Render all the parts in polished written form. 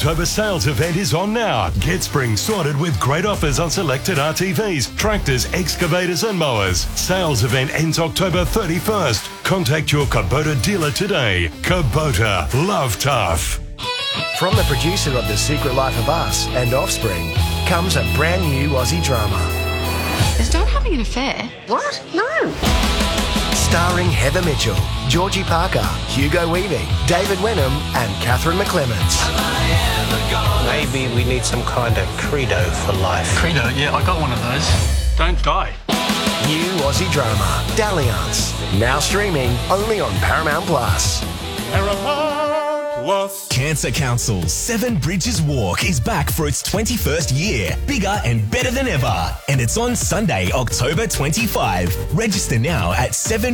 October sales event is on now. Get spring sorted with great offers on selected RTVs, tractors, excavators and mowers. Sales event ends October 31st. Contact your Kubota dealer today. Kubota. Love tough. From the producer of The Secret Life of Us and Offspring comes a brand new Aussie drama. Is Don having an affair? What? No. Starring Heather Mitchell, Georgie Parker, Hugo Weaving, David Wenham and Catherine McClements. Maybe we need some kind of credo for life. Credo? Yeah, I got one of those. Don't die. New Aussie drama, Dalliance. Now streaming only on Paramount Plus. Cancer Council's Seven Bridges Walk is back for its 21st year, bigger and better than ever. And it's on Sunday, October 25. Register now at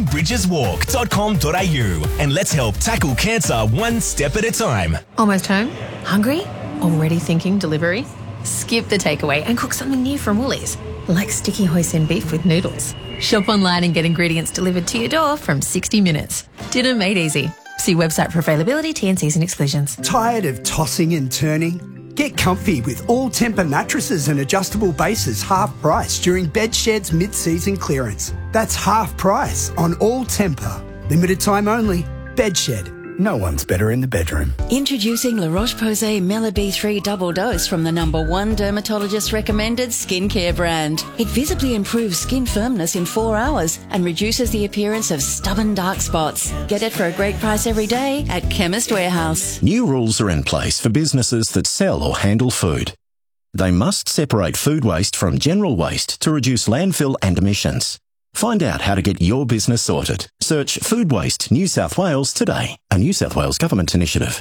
sevenbridgeswalk.com.au and let's help tackle cancer one step at a time. Almost home? Hungry? Already thinking delivery? Skip the takeaway and cook something new from Woolies, like sticky hoisin beef with noodles. Shop online and get ingredients delivered to your door from 60 minutes. Dinner made easy. See website for availability, T&Cs and exclusions. Tired of tossing and turning? Get comfy with All Temper mattresses and adjustable bases half price during Bedshed's mid-season clearance. That's half price on All Temper. Limited time only. Bedshed. No one's better in the bedroom. Introducing La Roche-Posay Mela B3 Double Dose from the #1 dermatologist recommended skincare brand. It visibly improves skin firmness in 4 hours and reduces the appearance of stubborn dark spots. Get it for a great price every day at Chemist Warehouse. New rules are in place for businesses that sell or handle food. They must separate food waste from general waste to reduce landfill and emissions. Find out how to get your business sorted. Search Food Waste New South Wales today, a New South Wales government initiative.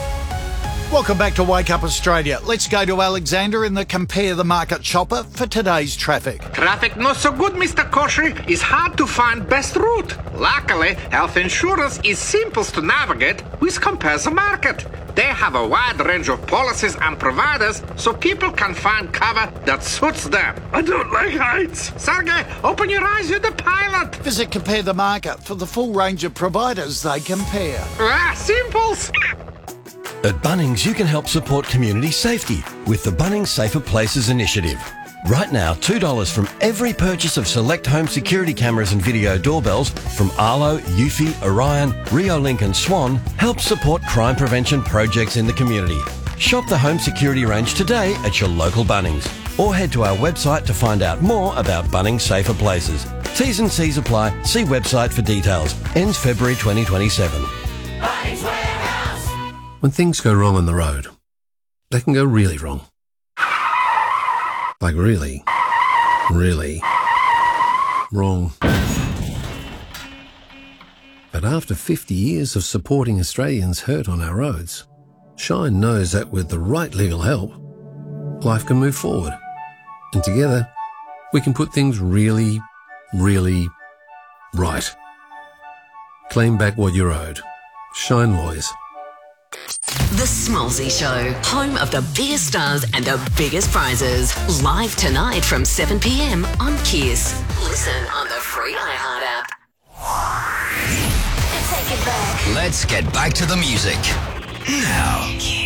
Welcome back to Wake Up Australia. Let's go to Alexander in the Compare the Market Chopper for today's traffic. Traffic not so good, Mr. Koshy. It's hard to find best route. Luckily, health insurance is simple to navigate with Compare the Market. They have a wide range of policies and providers so people can find cover that suits them. I don't like heights. Sergey, open your eyes, you're the pilot. Visit Compare the Market for the full range of providers they compare. Simples. At Bunnings, you can help support community safety with the Bunnings Safer Places initiative. Right now, $2 from every purchase of select home security cameras and video doorbells from Arlo, Eufy, Orion, Reolink and Swan helps support crime prevention projects in the community. Shop the home security range today at your local Bunnings or head to our website to find out more about Bunnings Safer Places. T's and C's apply. See website for details. Ends February 2027. Bunnings Warehouse. When things go wrong on the road, they can go really wrong. Like really, really wrong. But after 50 years of supporting Australians hurt on our roads, Shine knows that with the right legal help, life can move forward. And together, we can put things really, really right. Claim back what you're owed. Shine Lawyers. The Smallsy Show, home of the biggest stars and the biggest prizes. Live tonight from 7 p.m. on KISS. Listen on the free iHeart app. Let's get back to the music. Now.